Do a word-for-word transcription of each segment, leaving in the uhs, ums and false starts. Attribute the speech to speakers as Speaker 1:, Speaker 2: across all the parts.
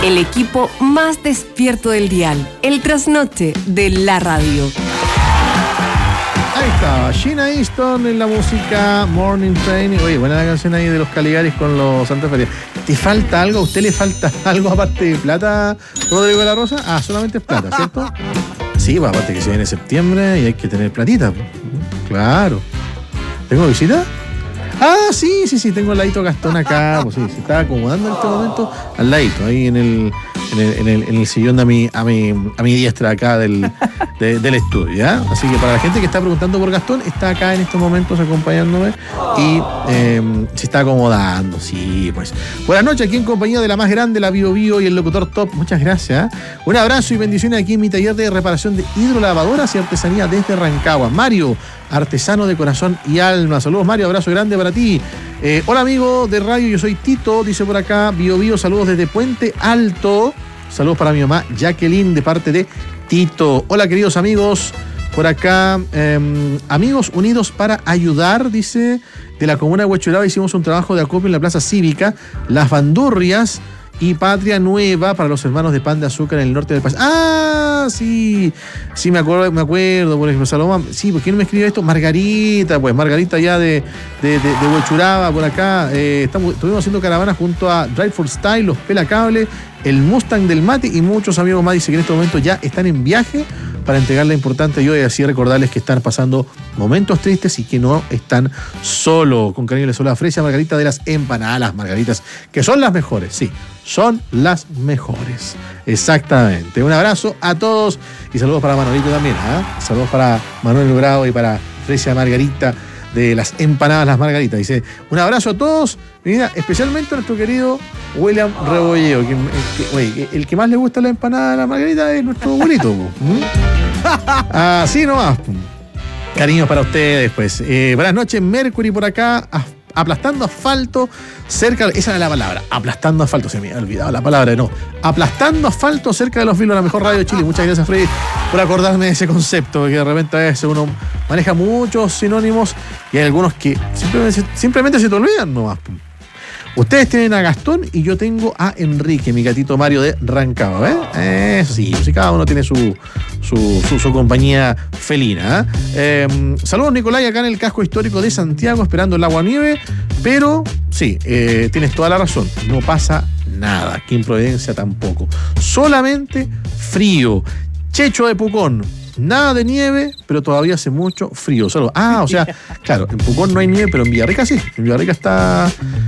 Speaker 1: El equipo más despierto del dial. El trasnoche de la radio.
Speaker 2: Ahí estaba, Sheena Easton en la música Morning Train. Oye, buena la canción ahí de los Caligaris con los Santa Feria. ¿Te falta algo? ¿A usted le falta algo aparte de plata, Rodrigo de la Rosa? Ah, solamente es plata, ¿cierto? Sí, pues aparte que se viene septiembre y hay que tener platita. Claro. ¿Tengo visita? Ah, sí, sí, sí, tengo al ladito Gastón acá. Pues sí, se está acomodando en este momento al ladito, ahí en el, en el, en el, en el sillón de a mi, a mi, a mi diestra acá del, de, del estudio, ¿ya? Así que para la gente que está preguntando por Gastón, está acá en estos momentos acompañándome y eh, se está acomodando, sí, pues. Buenas noches, aquí en compañía de la más grande, la Bio Bio y el locutor top. Muchas gracias. Un abrazo y bendiciones aquí en mi taller de reparación de hidrolavadoras y artesanía desde Rancagua. Mario, artesano de corazón y alma. Saludos, Mario, abrazo grande para ti. Eh, hola, amigo de radio, yo soy Tito, dice por acá, Bio Bio, saludos desde Puente Alto. Saludos para mi mamá, Jacqueline, de parte de Tito. Hola, queridos amigos, por acá, eh, amigos unidos para ayudar, dice, de la comuna de Huechuraba, hicimos un trabajo de acopio en la plaza cívica, Las Bandurrias y Patria Nueva para los hermanos de Pan de Azúcar en el norte del país. ¡Ah! Sí, sí, me acuerdo, me acuerdo, por ejemplo, Salomón. Sí, ¿por quién me escribe esto? Margarita, pues, Margarita ya de, de, de, de Huechuraba, por acá. Eh, estamos, estuvimos haciendo caravana junto a Drive for Style, los Pelacable, el Mustang del Mate y muchos amigos más. Dice que en este momento ya están en viaje para entregar la importante ayuda y así recordarles que están pasando momentos tristes y que no están solos. Con cariño les saluda Fresia Margarita de las empanadas, las margaritas, que son las mejores, sí, son las mejores. Exactamente. Un abrazo a todos y saludos para Manolito también, ¿eh? Saludos para Manuel Bravo y para Fresia Margarita de las empanadas, las margaritas. Dice, un abrazo a todos, mira, especialmente a nuestro querido William Rebolleo, que, que, oye, el que más le gusta la empanada de la margarita es nuestro abuelito. Así nomás. Cariños para ustedes, pues. Eh, buenas noches, Mercury por acá, aplastando asfalto cerca, esa era la palabra, aplastando asfalto, se me había olvidado la palabra, no, aplastando asfalto cerca de los Vilos, la mejor radio de Chile. Muchas gracias, Freddy, por acordarme de ese concepto, que de repente a veces uno maneja muchos sinónimos y hay algunos que simplemente, simplemente se te olvidan nomás. Ustedes tienen a Gastón y yo tengo a Enrique, mi gatito Mario de Rancagua, ¿eh? Eso sí, sí, cada uno tiene su, su, su, su compañía felina, ¿eh? Eh, saludos, Nicolai, acá en el casco histórico de Santiago, esperando el agua nieve, pero sí, eh, tienes toda la razón, no pasa nada, aquí en Providencia tampoco, solamente frío. Checho de Pucón, nada de nieve, pero todavía hace mucho frío. Solo, ah, o sea, claro, en Pucón no hay nieve, pero en Villarrica sí. En Villarrica está,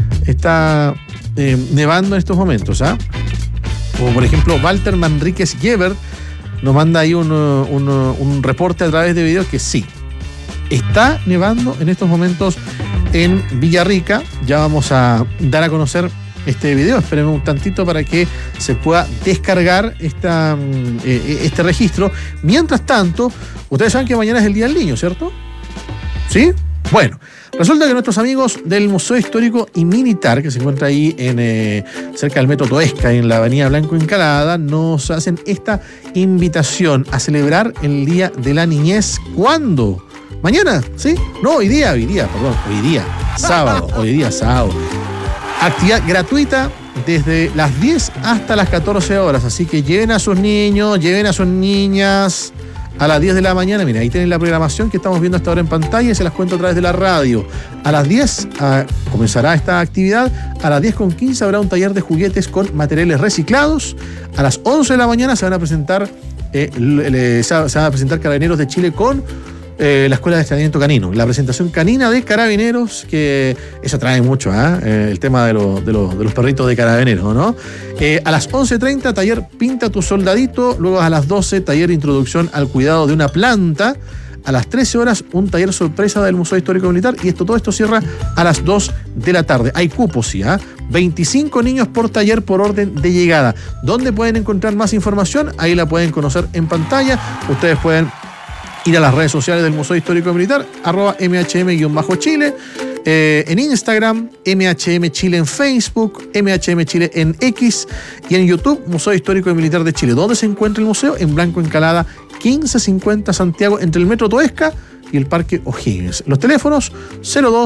Speaker 2: está eh, nevando en estos momentos, ¿ah? Como por ejemplo, Walter Manríquez Gebert nos manda ahí un, un, un reporte a través de videos que sí, está nevando en estos momentos en Villarrica. Ya vamos a dar a conocer este video, espérenme un tantito para que se pueda descargar esta, eh, este registro. Mientras tanto, ustedes saben que mañana es el Día del Niño, ¿cierto? ¿Sí? Bueno, resulta que nuestros amigos del Museo Histórico y Militar, que se encuentra ahí en, eh, cerca del Metro Toesca, en la Avenida Blanco Encalada, nos hacen esta invitación a celebrar el Día de la Niñez. ¿Cuándo? ¿Mañana? ¿Sí? No, hoy día, hoy día, perdón, hoy día, sábado, hoy día, sábado. Actividad gratuita desde las diez hasta las catorce horas, así que lleven a sus niños, lleven a sus niñas a las diez de la mañana. Mira, ahí tienen la programación que estamos viendo hasta ahora en pantalla y se las cuento a través de la radio. A las diez uh, comenzará esta actividad, a las diez con quince habrá un taller de juguetes con materiales reciclados, a las once de la mañana se van a presentar, eh, le, se van a presentar Carabineros de Chile con Eh, la Escuela de Entrenamiento Canino, la presentación canina de Carabineros, que eso trae mucho, ¿eh? Eh, el tema de, lo, de, lo, de los perritos de Carabineros, ¿no? Eh, a las once treinta, taller Pinta tu Soldadito, luego a las doce, taller de Introducción al Cuidado de una Planta, a las trece horas, un taller sorpresa del Museo Histórico Militar, y esto todo esto cierra a las dos de la tarde. Hay cupos, sí, ¿eh? veinticinco niños por taller por orden de llegada. ¿Dónde pueden encontrar más información? Ahí la pueden conocer en pantalla. Ustedes pueden ir a las redes sociales del Museo Histórico Militar, arroba M H M-Chile, eh, en Instagram, M H M Chile en Facebook, M H M Chile en X y en YouTube, Museo Histórico Militar de Chile. ¿Dónde se encuentra el museo? En Blanco Encalada, quince cincuenta Santiago, entre el Metro Toesca y el Parque O'Higgins. Los teléfonos cero dos